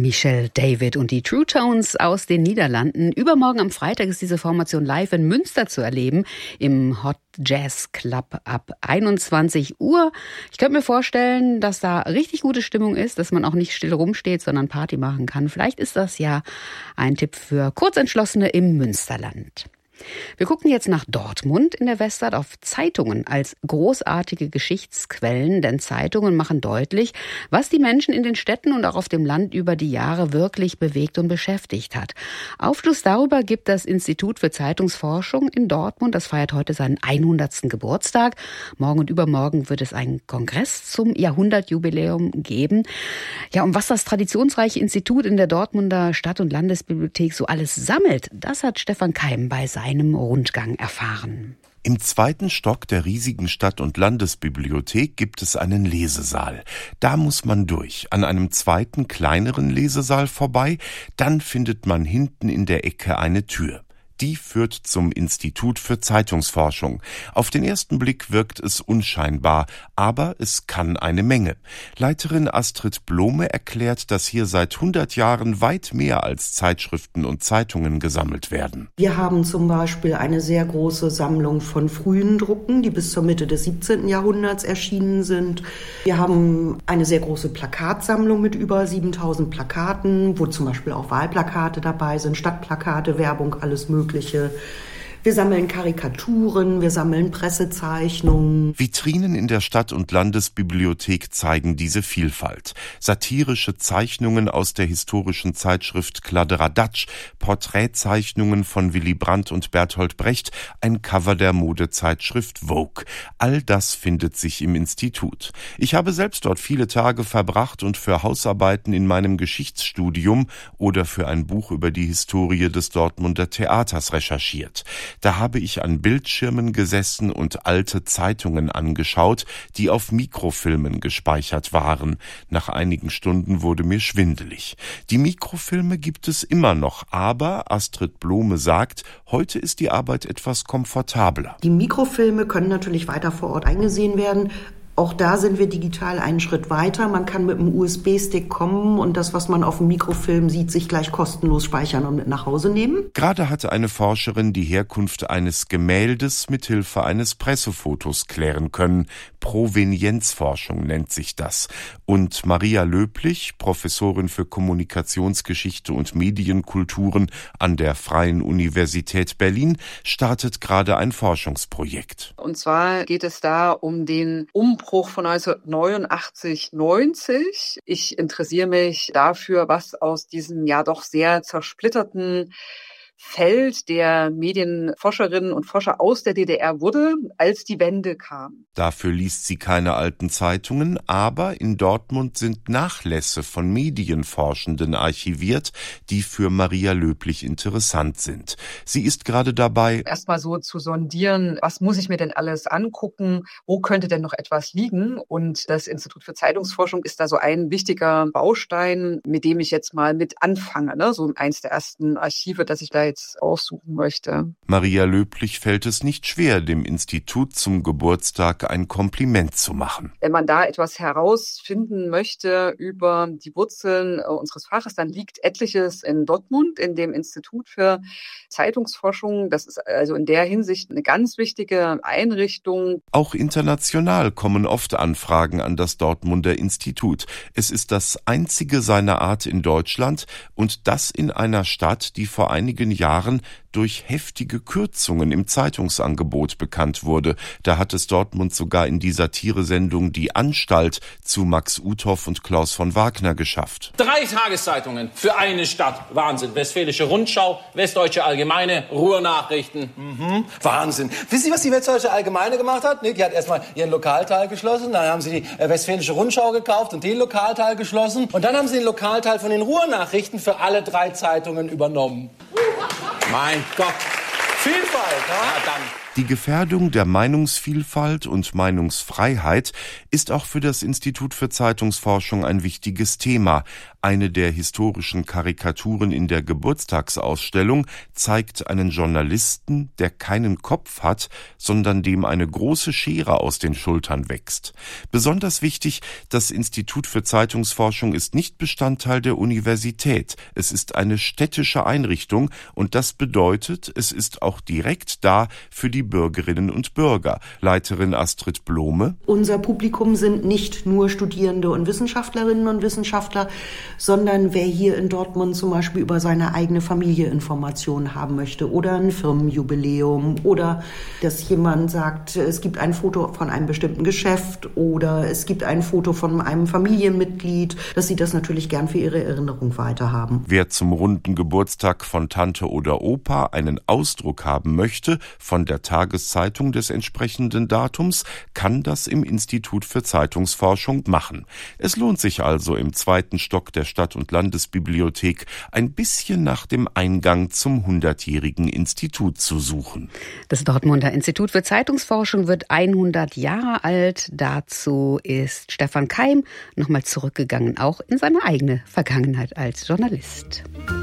Michel David und die True Tones aus den Niederlanden. Übermorgen am Freitag ist diese Formation live in Münster zu erleben, im Hot Jazz Club ab 21 Uhr. Ich könnte mir vorstellen, dass da richtig gute Stimmung ist, dass man auch nicht still rumsteht, sondern Party machen kann. Vielleicht ist das ja ein Tipp für Kurzentschlossene im Münsterland. Wir gucken jetzt nach Dortmund in der Weststadt auf Zeitungen als großartige Geschichtsquellen, denn Zeitungen machen deutlich, was die Menschen in den Städten und auch auf dem Land über die Jahre wirklich bewegt und beschäftigt hat. Aufschluss darüber gibt das Institut für Zeitungsforschung in Dortmund. Das feiert heute seinen 100. Geburtstag. Morgen und übermorgen wird es einen Kongress zum Jahrhundertjubiläum geben. Ja, und was das traditionsreiche Institut in der Dortmunder Stadt- und Landesbibliothek so alles sammelt, das hat Stefan Keim bei seinem Rundgang erfahren. Im 2. Stock der riesigen Stadt- und Landesbibliothek gibt es einen Lesesaal. Da muss man durch, an einem zweiten, kleineren Lesesaal vorbei. Dann findet man hinten in der Ecke eine Tür. Die führt zum Institut für Zeitungsforschung. Auf den ersten Blick wirkt es unscheinbar, aber es kann eine Menge. Leiterin Astrid Blome erklärt, dass hier seit 100 Jahren weit mehr als Zeitschriften und Zeitungen gesammelt werden. Wir haben zum Beispiel eine sehr große Sammlung von frühen Drucken, die bis zur Mitte des 17. Jahrhunderts erschienen sind. Wir haben eine sehr große Plakatsammlung mit über 7000 Plakaten, wo zum Beispiel auch Wahlplakate dabei sind, Stadtplakate, Werbung, alles Mögliche. Wir sammeln Karikaturen, wir sammeln Pressezeichnungen. Vitrinen in der Stadt- und Landesbibliothek zeigen diese Vielfalt. Satirische Zeichnungen aus der historischen Zeitschrift Kladderadatsch, Porträtzeichnungen von Willy Brandt und Bertolt Brecht, ein Cover der Modezeitschrift Vogue. All das findet sich im Institut. Ich habe selbst dort viele Tage verbracht und für Hausarbeiten in meinem Geschichtsstudium oder für ein Buch über die Historie des Dortmunder Theaters recherchiert. Da habe ich an Bildschirmen gesessen und alte Zeitungen angeschaut, die auf Mikrofilmen gespeichert waren. Nach einigen Stunden wurde mir schwindelig. Die Mikrofilme gibt es immer noch, aber Astrid Blome sagt, heute ist die Arbeit etwas komfortabler. Die Mikrofilme können natürlich weiter vor Ort eingesehen werden. Auch da sind wir digital einen Schritt weiter. Man kann mit einem USB-Stick kommen und das, was man auf dem Mikrofilm sieht, sich gleich kostenlos speichern und mit nach Hause nehmen. Gerade hatte eine Forscherin die Herkunft eines Gemäldes mithilfe eines Pressefotos klären können. Provenienzforschung nennt sich das. Und Maria Löblich, Professorin für Kommunikationsgeschichte und Medienkulturen an der Freien Universität Berlin, startet gerade ein Forschungsprojekt. Und zwar geht es da um den Umbruch von 1989, 90. Ich interessiere mich dafür, was aus diesem ja doch sehr zersplitterten Feld der Medienforscherinnen und Forscher aus der DDR wurde, als die Wende kam. Dafür liest sie keine alten Zeitungen, aber in Dortmund sind Nachlässe von Medienforschenden archiviert, die für Maria Löblich interessant sind. Sie ist gerade dabei, erstmal so zu sondieren, was muss ich mir denn alles angucken, wo könnte denn noch etwas liegen? Und das Institut für Zeitungsforschung ist da so ein wichtiger Baustein, mit dem ich jetzt mal mit anfange, ne? So eins der ersten Archive, das ich da jetzt aussuchen möchte. Maria Löblich fällt es nicht schwer, dem Institut zum Geburtstag ein Kompliment zu machen. Wenn man da etwas herausfinden möchte über die Wurzeln unseres Faches, dann liegt etliches in Dortmund, in dem Institut für Zeitungsforschung. Das ist also in der Hinsicht eine ganz wichtige Einrichtung. Auch international kommen oft Anfragen an das Dortmunder Institut. Es ist das einzige seiner Art in Deutschland und das in einer Stadt, die vor einigen Jahren durch heftige Kürzungen im Zeitungsangebot bekannt wurde. Da hat es Dortmund sogar in die Satiresendung Die Anstalt zu Max Uthoff und Klaus von Wagner geschafft. 3 Tageszeitungen für eine Stadt. Wahnsinn. Westfälische Rundschau, Westdeutsche Allgemeine, Ruhrnachrichten. Wahnsinn. Wissen Sie, was die Westdeutsche Allgemeine gemacht hat? Die hat erstmal ihren Lokalteil geschlossen, dann haben sie die Westfälische Rundschau gekauft und den Lokalteil geschlossen. Und dann haben sie den Lokalteil von den Ruhrnachrichten für alle 3 Zeitungen übernommen. Mein Gott. Vielfalt, ne? Ja, dann. Die Gefährdung der Meinungsvielfalt und Meinungsfreiheit ist auch für das Institut für Zeitungsforschung ein wichtiges Thema. Eine der historischen Karikaturen in der Geburtstagsausstellung zeigt einen Journalisten, der keinen Kopf hat, sondern dem eine große Schere aus den Schultern wächst. Besonders wichtig, das Institut für Zeitungsforschung ist nicht Bestandteil der Universität. Es ist eine städtische Einrichtung und das bedeutet, es ist auch direkt da für die Bürgerinnen und Bürger. Leiterin Astrid Blome: Unser Publikum sind nicht nur Studierende und Wissenschaftlerinnen und Wissenschaftler, sondern wer hier in Dortmund zum Beispiel über seine eigene Familie Informationen haben möchte oder ein Firmenjubiläum oder dass jemand sagt, es gibt ein Foto von einem bestimmten Geschäft oder es gibt ein Foto von einem Familienmitglied, dass sie das natürlich gern für ihre Erinnerung weiterhaben. Wer zum runden Geburtstag von Tante oder Opa einen Ausdruck haben möchte von der Tageszeitung des entsprechenden Datums, kann das im Institut für Zeitungsforschung machen. Es lohnt sich also, im 2. Stock der Stadt- und Landesbibliothek ein bisschen nach dem Eingang zum 100-jährigen Institut zu suchen. Das Dortmunder Institut für Zeitungsforschung wird 100 Jahre alt. Dazu ist Stefan Keim nochmal zurückgegangen, auch in seine eigene Vergangenheit als Journalist.